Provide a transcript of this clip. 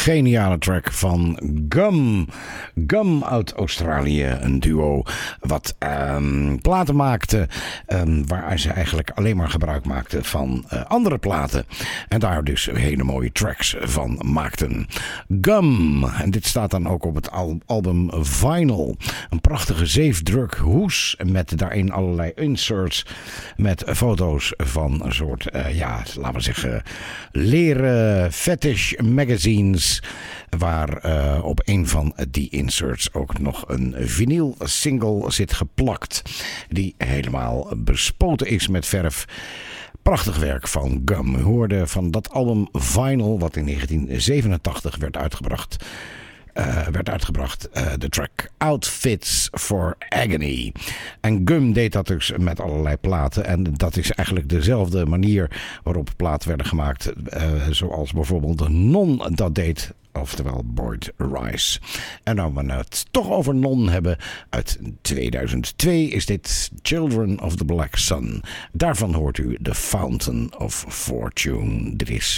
geniale track van Gum. Gum uit Australië, een duo wat platen maakte waar ze eigenlijk alleen maar gebruik maakten van andere platen. En daar dus hele mooie tracks van maakten. Gum. En dit staat dan ook op het album Vinyl. Een prachtige zeefdruk hoes met daarin allerlei inserts met foto's van een soort, laten we zeggen, leren fetish magazines, waar op een van die inserts ook nog een vinyl single zit geplakt, die helemaal bespoten is met verf. Prachtig werk van Gum. We hoorden van dat album Vinyl, wat in 1987 werd uitgebracht, de track Outfits for Agony. En Gum deed dat dus met allerlei platen. En dat is eigenlijk dezelfde manier waarop platen werden gemaakt. Zoals bijvoorbeeld Non dat deed. Oftewel Boyd Rice. En nou we het toch over Non hebben. Uit 2002 is dit Children of the Black Sun. Daarvan hoort u The Fountain of Fortune. Dit is